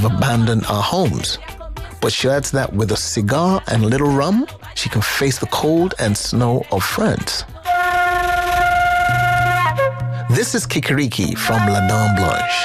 have abandoned our homes. But she adds that with a cigar and a little rum, she can face the cold and snow of France. This is Kikiriki from La Dame Blanche.